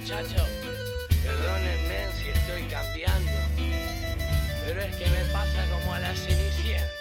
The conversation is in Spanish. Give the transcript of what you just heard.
Muchachos, perdónenme si estoy cambiando, pero es que me pasa como a la Cenicienta.